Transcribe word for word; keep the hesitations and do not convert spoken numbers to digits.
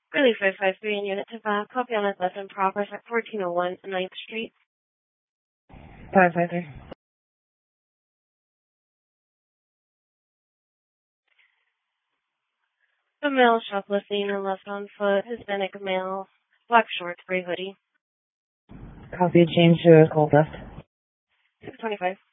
Really five five three in Unit to five. Copy on less in progress at fourteen oh one ninth Street. five five three. The male shoplifting and left on foot. Hispanic male. Black shorts, gray hoodie. Copy, change to a cold dust. six twenty-five.